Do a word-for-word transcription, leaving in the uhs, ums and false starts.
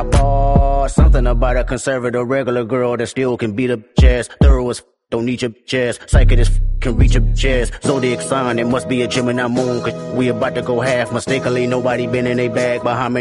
Oh, something about a conservative regular girl that still can beat up chest. Thorough as f- don't need your chest. Psychic as f- can reach your chest. Zodiac sign, it must be a Gemini moon. Cause we about to go half. Mistakenly, nobody been in a bag. But how many